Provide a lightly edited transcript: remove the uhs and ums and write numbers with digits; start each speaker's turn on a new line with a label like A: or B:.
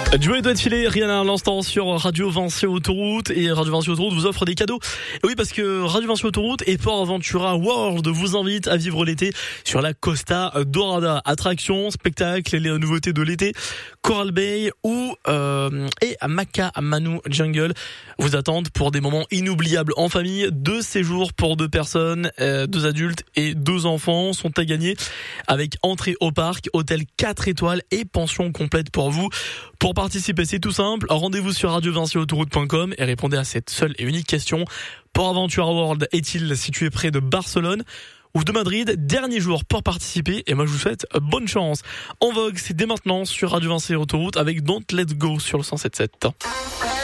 A: Joey doit filer, Rihanna à l'instant sur Radio Vinci Autoroute, et Radio Vinci Autoroute vous offre des cadeaux. Et oui, parce que Radio Vinci Autoroute et Port Aventura World vous invitent à vivre l'été sur la Costa Dorada. Attractions, spectacles et les nouveautés de l'été, Coral Bay et Maka Manu Jungle vous attendent pour des moments inoubliables en famille. 2 séjours pour 2 personnes, 2 adultes et 2 enfants sont à gagner, avec entrée au parc, hôtel 4 étoiles et pension complète pour vous. Pour participer, c'est tout simple. Rendez-vous sur radiovinciautoroute.com et répondez à cette seule et unique question. Port Aventura World est-il situé près de Barcelone ou de Madrid? Dernier jour pour participer, et moi je vous souhaite bonne chance. En vogue, c'est dès maintenant sur Radio Vinci Autoroute avec Don't Let Go sur le 107.7.